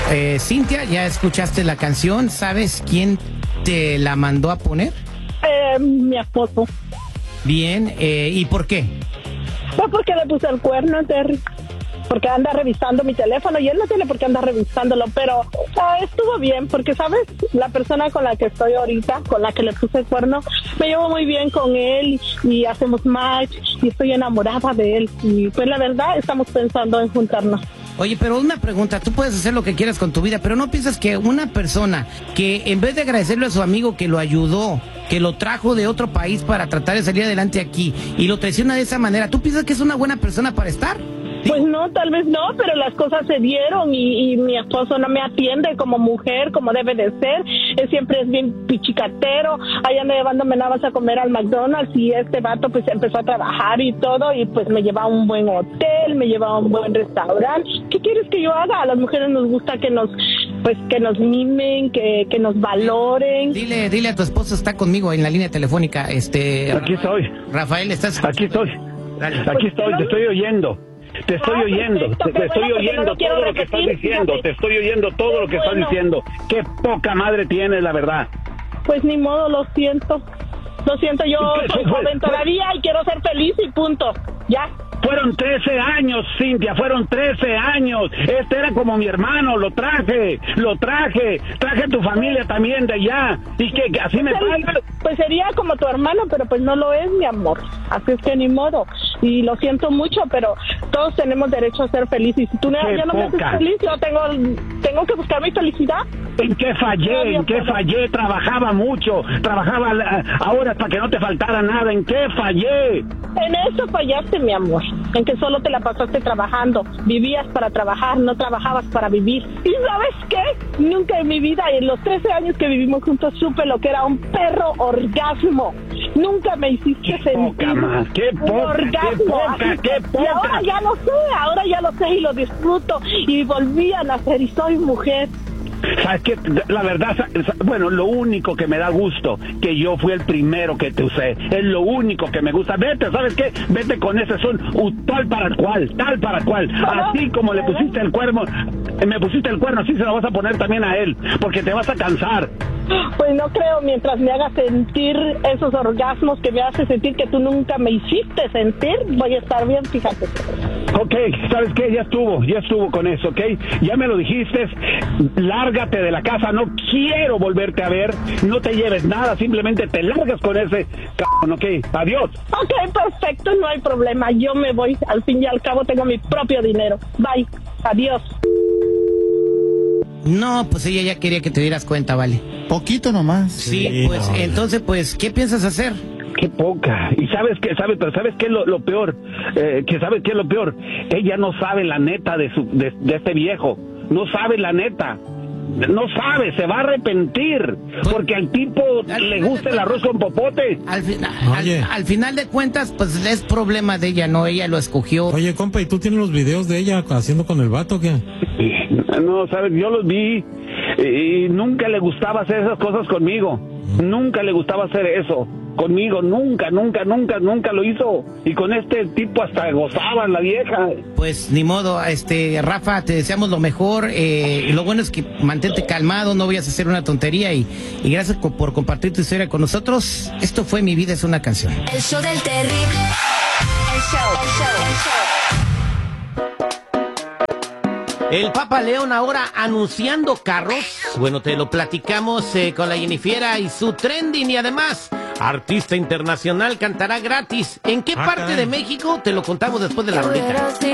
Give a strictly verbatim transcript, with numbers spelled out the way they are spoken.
Eh, Cintia, ya escuchaste la canción, ¿sabes quién te la mandó a poner? Eh, mi esposo. Bien, eh, ¿y por qué? Pues porque le puse el cuerno, Terry. Porque anda revisando mi teléfono y él no tiene por qué andar revisándolo, pero uh, estuvo bien, porque, ¿sabes? La persona con la que estoy ahorita, con la que le puse el cuerno, me llevo muy bien con él y hacemos match y estoy enamorada de él. Y pues la verdad, estamos pensando en juntarnos. Oye, pero una pregunta, tú puedes hacer lo que quieras con tu vida, pero ¿no piensas que una persona que en vez de agradecerle a su amigo que lo ayudó, que lo trajo de otro país para tratar de salir adelante aquí y lo traiciona de esa manera, ¿tú piensas que es una buena persona para estar? Pues no, tal vez no, pero las cosas se dieron y, y mi esposo no me atiende como mujer, como debe de ser. Él siempre es bien pichicatero. Allá me llevándome nada más a comer al McDonald's y este vato pues empezó a trabajar y todo y pues me lleva a un buen hotel, me lleva a un buen restaurante. ¿Qué quieres que yo haga? A las mujeres nos gusta que nos pues que nos mimen, que, que nos valoren. Dile, dile a tu esposo, está conmigo en la línea telefónica. Este, Aquí estoy. Rafael, ¿estás? Aquí estoy. Dale. Aquí estoy, te estoy oyendo. Te estoy Ah, oyendo, perfecto, te, te qué estoy bueno, porque no oyendo lo quiero todo lo que repetir, estás diciendo, fíjate. te estoy oyendo todo lo que Qué estás bueno. diciendo. Qué poca madre tienes, la verdad. Pues ni modo, lo siento. Lo siento, yo ¿Qué? soy Fue- joven fue- todavía y quiero ser feliz y punto. Ya. Fueron trece años, Cintia, fueron trece años. Este era como mi hermano, lo traje, lo traje. Traje a tu familia también de allá. Y que, que así me pasa. Pues sería como tu hermano, pero pues no lo es, mi amor. Así es que ni modo. Y lo siento mucho, pero todos tenemos derecho a ser felices. Si tú no, Qué ya no me haces poca. feliz, yo tengo, tengo que buscar mi felicidad. ¿En qué fallé? Todavía ¿En qué puedo. fallé? Trabajaba mucho, trabajaba eh, ahora para que no te faltara nada. ¿En qué fallé? En eso fallaste, mi amor. En que solo te la pasaste trabajando. Vivías para trabajar, no trabajabas para vivir. ¿Y sabes qué? Nunca en mi vida, en los trece años que vivimos juntos, supe lo que era un perro orgasmo. Nunca me hiciste Qué sentir poca más, qué un poca, orgasmo. qué poca, Así qué que- poca. Y ahora ya lo sé, ahora ya lo sé y lo disfruto. Y volví a nacer y soy mujer. ¿Sabes qué? La verdad, sa- sa- bueno, lo único que me da gusto, que yo fui el primero que te usé, es lo único que me gusta. Vete, ¿sabes qué? Vete con ese son u- tal para cual, tal para cual. Así como le pusiste el cuerno, me pusiste el cuerno, así se lo vas a poner también a él, porque te vas a cansar. Pues no creo, mientras me hagas sentir esos orgasmos que me hace sentir que tú nunca me hiciste sentir, voy a estar bien, fíjate. Ok, ¿sabes qué? Ya estuvo, ya estuvo con eso, ¿ok? Ya me lo dijiste, lárgate de la casa, no quiero volverte a ver, no te lleves nada, simplemente te largas con ese cabrón, ¿ok? Adiós. Ok, perfecto, no hay problema, yo me voy, al fin y al cabo tengo mi propio dinero. Bye, adiós. No, pues ella ya quería que te dieras cuenta, vale. Poquito nomás. Sí, Sí, pues no. entonces, pues, ¿qué piensas hacer? Qué poca. Y sabes qué, sabes, pero sabes qué es lo, lo peor, eh, que sabes qué es lo peor. Ella no sabe la neta de su, de, de este viejo. No sabe la neta. No sabe, se va a arrepentir. Porque al tipo le gusta el arroz con popote. Al, fin- Oye. al, al final de cuentas, pues es problema de ella, no, ella lo escogió. Oye, compa, ¿y tú tienes los videos de ella haciendo con el vato o qué? No, sabes, yo los vi y nunca le gustaba hacer esas cosas conmigo. Nunca le gustaba hacer eso conmigo, nunca, nunca, nunca, nunca lo hizo. Y con este tipo hasta gozaba la vieja. Pues ni modo, este, Rafa, te deseamos lo mejor. Eh, lo bueno es que mantente calmado, no vayas a hacer una tontería y, y gracias co- por compartir tu historia con nosotros. Esto fue Mi Vida es una Canción. El show del terrible. El show, el show, el show. El Papa León ahora anunciando carros. Bueno, te lo platicamos eh, con la Jennifiera y su trending. Y además, artista internacional cantará gratis. ¿En qué Ah, parte caray. de México? Te lo contamos después de la rolita.